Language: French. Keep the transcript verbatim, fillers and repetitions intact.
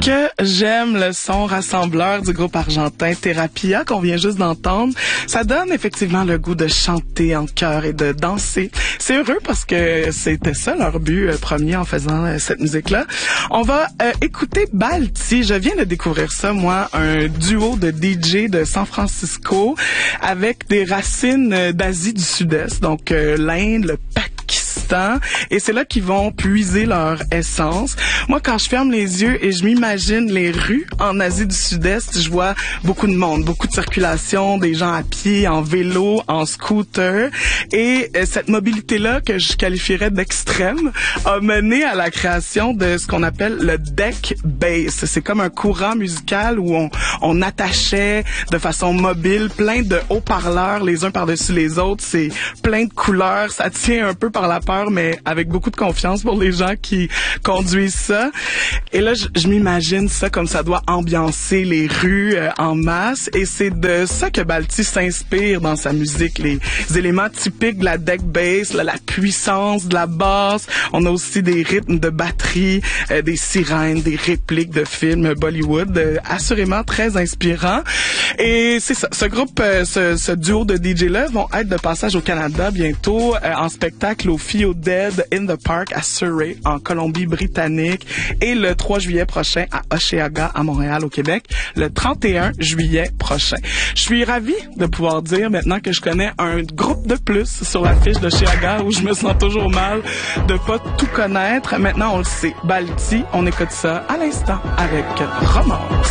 Que j'aime le son rassembleur du groupe argentin Therapia qu'on vient juste d'entendre. Ça donne effectivement le goût de chanter en chœur et de danser. C'est heureux parce que c'était ça leur but euh, premier en faisant euh, cette musique-là. On va euh, écouter Balti. Je viens de découvrir ça, moi, un duo de D J de San Francisco avec des racines euh, d'Asie du Sud-Est, donc euh, l'Inde, le Pakistan. Et c'est là qu'ils vont puiser leur essence. Moi, quand je ferme les yeux et je m'imagine les rues en Asie du Sud-Est, je vois beaucoup de monde, beaucoup de circulation, des gens à pied, en vélo, en scooter. Et euh, cette mobilité-là, que je qualifierais d'extrême, a mené à la création de ce qu'on appelle le deck bass. C'est comme un courant musical où on, on attachait de façon mobile plein de haut-parleurs les uns par-dessus les autres. C'est plein de couleurs. Ça tient un peu par la peur, mais avec beaucoup de confiance pour les gens qui conduisent ça. Et là, je, je m'imagine ça comme ça doit ambiancer les rues euh, en masse. Et c'est de ça que Balti s'inspire dans sa musique. Les éléments typiques de la deck bass, la, la puissance de la basse. On a aussi des rythmes de batterie, euh, des sirènes, des répliques de films Bollywood. Euh, assurément très inspirant. Et c'est ça. Ce groupe, euh, ce, ce duo de D J-là vont être de passage au Canada bientôt euh, en spectacle au Fio Dead in the Park à Surrey, en Colombie-Britannique, et le trois juillet prochain à Hochelaga, à Montréal, au Québec, le trente et un juillet prochain. Je suis ravie de pouvoir dire maintenant que je connais un groupe de plus sur la fiche d'Hochelaga où je me sens toujours mal de pas tout connaître. Maintenant, on le sait. Balti, on écoute ça à l'instant avec Romance.